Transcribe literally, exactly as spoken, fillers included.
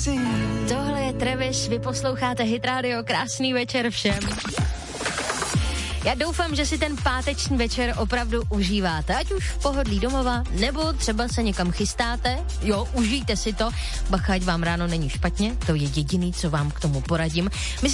Tohle je Travis, vy posloucháte Hit Radio, krásný večer všem. Já doufám, že si ten páteční večer opravdu užíváte, ať už v pohodlí domova, nebo třeba se někam chystáte. Jo, užijte si to, bacha, ať vám ráno není špatně, to je jediný, co vám k tomu poradím. My